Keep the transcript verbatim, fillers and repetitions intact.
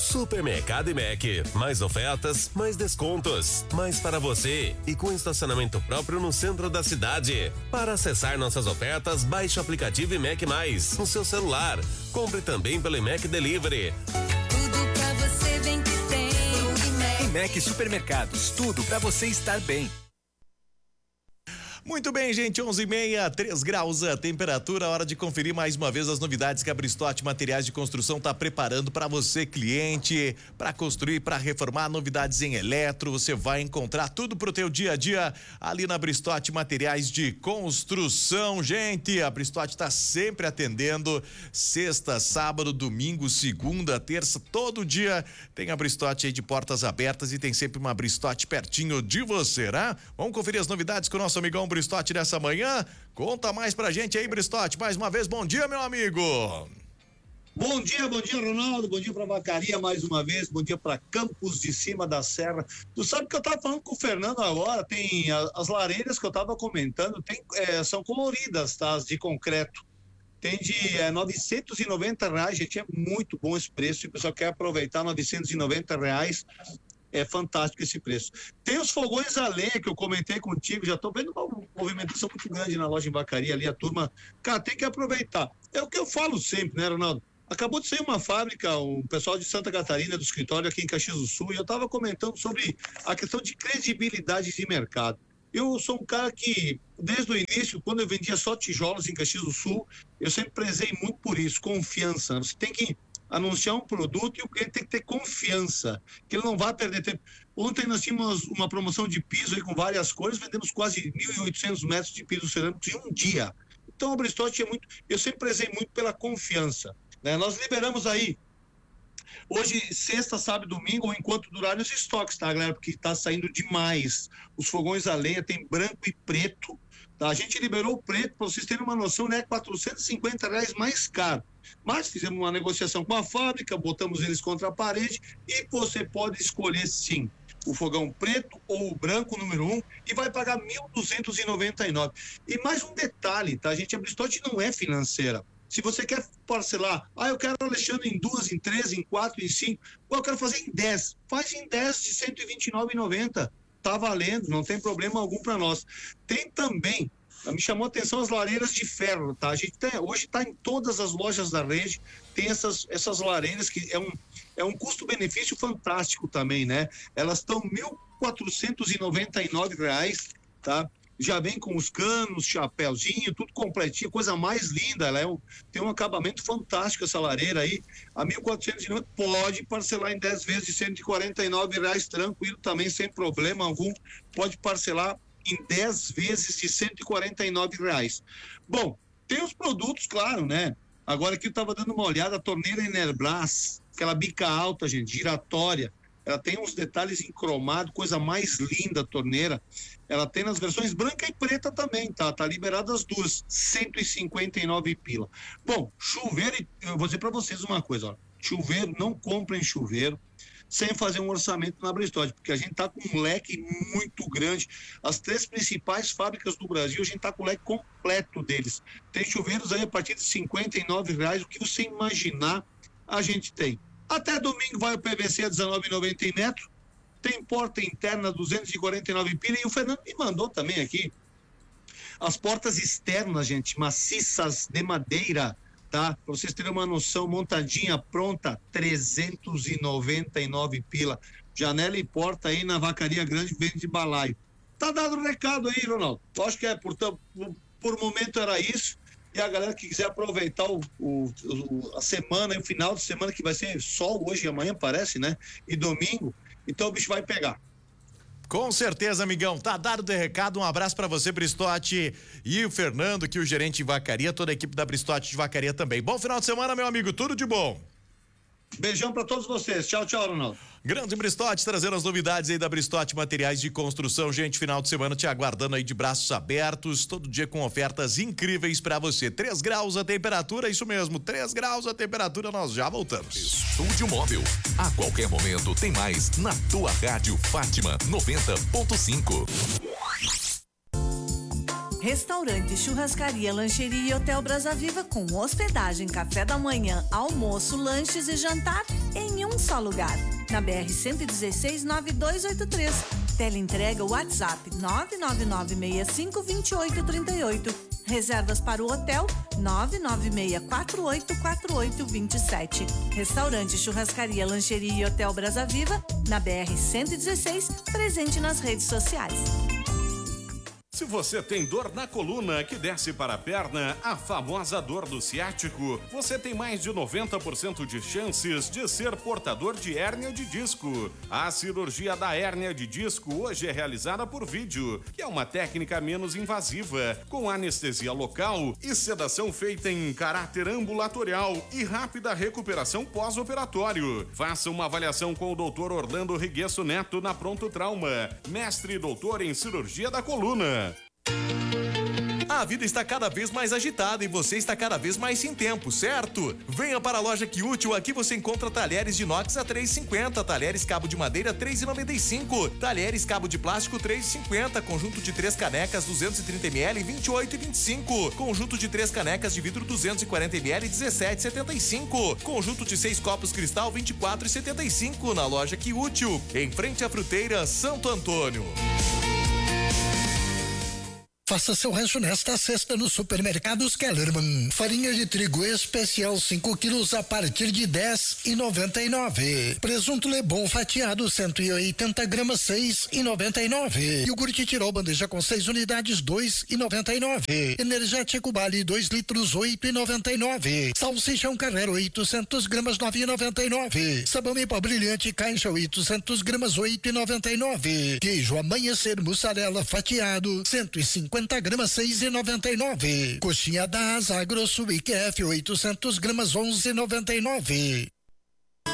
Supermercado Imec. Mais ofertas, mais descontos. Mais para você e com estacionamento próprio no centro da cidade. Para acessar nossas ofertas, baixe o aplicativo Imec Mais no seu celular. Compre também pelo Imec Delivery. Tudo pra você vem que tem. Imec. Imec Supermercados, tudo pra você estar bem. Muito bem, gente, onze e meia, três graus a temperatura, hora de conferir mais uma vez as novidades que a Bristote Materiais de Construção está preparando para você, cliente, para construir, para reformar, novidades em eletro, você vai encontrar tudo pro teu dia a dia ali na Bristote Materiais de Construção. Gente, a Bristote está sempre atendendo sexta, sábado, domingo, segunda, terça, todo dia tem a Bristote aí de portas abertas e tem sempre uma Bristote pertinho de você, né? Vamos conferir as novidades com o nosso amigão Bristote nessa manhã. Conta mais pra gente aí, Bristote. Mais uma vez, bom dia, meu amigo. Bom dia, bom dia, Ronaldo. Bom dia pra Vacaria mais uma vez. Bom dia pra Campos de Cima da Serra. Tu sabe que eu tava falando com o Fernando agora, tem a, as lareiras que eu tava comentando, tem, é, são coloridas, tá? As de concreto. Tem de é, novecentos e noventa reais, gente, é muito bom esse preço. Se o pessoal quer aproveitar, novecentos e noventa reais. É fantástico esse preço. Tem os fogões a lenha que eu comentei contigo, já tô vendo uma movimentação muito grande na loja em Vacaria ali, a turma, cara, tem que aproveitar. É o que eu falo sempre, né, Ronaldo? Acabou de sair uma fábrica, o pessoal de Santa Catarina, do escritório aqui em Caxias do Sul, e eu tava comentando sobre a questão de credibilidade de mercado. Eu sou um cara que, desde o início, quando eu vendia só tijolos em Caxias do Sul, eu sempre prezei muito por isso, confiança. Você tem que anunciar um produto e o cliente tem que ter confiança, que ele não vai perder tempo. Ontem nós tínhamos uma promoção de piso aí com várias cores, vendemos quase mil e oitocentos metros de piso cerâmico em um dia. Então a Bristote é muito, eu sempre prezei muito pela confiança, né? Nós liberamos aí hoje, sexta, sábado e domingo, ou enquanto durarem os estoques, tá, galera? Porque tá saindo demais. Os fogões a lenha tem branco e preto, tá? A gente liberou o preto, para vocês terem uma noção, né? quatrocentos e cinquenta reais mais caro. Mas fizemos uma negociação com a fábrica, botamos eles contra a parede e você pode escolher sim o fogão preto ou o branco número um e vai pagar mil duzentos e noventa e nove. E mais um detalhe, tá, gente? A Bristote não é financeira. Se você quer parcelar, ah, eu quero, Alexandre, em duas, em três, em quatro, em cinco, ou eu quero fazer em dez, faz em dez de cento e vinte e nove reais e noventa centavos. Tá valendo, não tem problema algum para nós. Tem também, me chamou a atenção as lareiras de ferro, tá? A gente tem, hoje está em todas as lojas da rede, tem essas, essas lareiras que é um, é um custo-benefício fantástico também, né? Elas estão mil quatrocentos e noventa e nove reais, tá? Já vem com os canos, chapéuzinho, tudo completinho, coisa mais linda, ela é um, tem um acabamento fantástico essa lareira aí, a mil quatrocentos e noventa, pode parcelar em dez vezes de cento e quarenta e nove reais, tranquilo também, sem problema algum, pode parcelar em dez vezes de cento e quarenta e nove reais. Bom, tem os produtos, claro, né? Agora aqui eu estava dando uma olhada, a torneira Enerbras, aquela bica alta, gente, giratória, ela tem uns detalhes em cromado, coisa mais linda a torneira. Ela tem nas versões branca e preta também, tá? Tá liberada as duas, cento e cinquenta e nove pila. Bom, chuveiro, eu vou dizer para vocês uma coisa, ó. Chuveiro, não comprem chuveiro sem fazer um orçamento na Bristote, porque a gente tá com um leque muito grande. As três principais fábricas do Brasil, a gente tá com o leque completo deles. Tem chuveiros aí a partir de cinquenta e nove reais, o que você imaginar, a gente tem. Até domingo vai o P V C a dezenove reais e noventa centavos metro, tem porta interna duzentos e quarenta e nove pila, e o Fernando me mandou também aqui as portas externas, gente, maciças de madeira, tá? Pra vocês terem uma noção, montadinha, pronta, trezentos e noventa e nove pila. Janela e porta aí na Vacaria Grande, vende de balaio. Tá dado o recado aí, Ronaldo. Eu acho que é, por, por momento era isso. E a galera que quiser aproveitar o, o, o, a semana, o final de semana, que vai ser sol hoje e amanhã, parece, né? E domingo, então o bicho vai pegar. Com certeza, amigão. Tá dado de recado. Um abraço pra você, Bristote, e o Fernando, que é o gerente de Vacaria, toda a equipe da Bristote de Vacaria também. Bom final de semana, meu amigo. Tudo de bom. Beijão pra todos vocês. Tchau, tchau, Ronaldo. Grande Bristote, trazendo as novidades aí da Bristote Materiais de Construção. Gente, final de semana te aguardando aí de braços abertos, todo dia com ofertas incríveis pra você. três graus a temperatura, isso mesmo, três graus a temperatura, nós já voltamos. Estúdio Móvel, a qualquer momento tem mais na tua rádio Fátima noventa ponto cinco. Restaurante, churrascaria, lancheria e Hotel Brasa Viva com hospedagem, café da manhã, almoço, lanches e jantar em um só lugar. Na B R cento e dezesseis, nove dois oito três. Teleentrega WhatsApp nove nove nove seis cinco dois oito três oito. Reservas para o hotel nove nove seis quatro oito quatro oito dois sete. Restaurante, churrascaria, lancheria e Hotel Brasa Viva na B R cento e dezesseis, presente nas redes sociais. Se você tem dor na coluna que desce para a perna, a famosa dor do ciático, você tem mais de noventa por cento de chances de ser portador de hérnia de disco. A cirurgia da hérnia de disco hoje é realizada por vídeo, que é uma técnica menos invasiva, com anestesia local e sedação feita em caráter ambulatorial e rápida recuperação pós-operatório. Faça uma avaliação com o doutor Orlando Riguesso Neto na Pronto Trauma, mestre e doutor em cirurgia da coluna. A vida está cada vez mais agitada e você está cada vez mais sem tempo, certo? Venha para a loja Que Útil, aqui você encontra talheres de inox a três reais e cinquenta centavos, talheres cabo de madeira três reais e noventa e cinco centavos, talheres cabo de plástico três reais e cinquenta centavos, conjunto de três canecas duzentos e trinta mililitros vinte e oito reais e vinte e cinco centavos, conjunto de três canecas de vidro duzentos e quarenta mililitros dezessete reais e setenta e cinco centavos, conjunto de seis copos cristal vinte e quatro reais e setenta e cinco centavos na loja Que Útil, em frente à fruteira Santo Antônio. Faça seu rancho nesta sexta nos supermercados Kellerman. Farinha de trigo especial cinco quilos a partir de dez reais e noventa e nove centavos. Presunto Lebon fatiado cento e oitenta gramas seis reais e noventa e nove centavos. Iogurte Tirol bandeja com seis unidades dois reais e noventa e nove centavos. Energético Bali dois litros oito reais e noventa e nove centavos. Salsichão Carrero oitocentas gramas nove reais e noventa e nove centavos. Sabão em pó brilhante caixa oitocentas gramas oito reais e noventa e nove centavos. Queijo Amanhecer mussarela fatiado cento e cinquenta gramas seis reais e noventa e nove centavos. Coxinha da Asa grosso I Q F oitocentas gramas onze reais e noventa e nove centavos.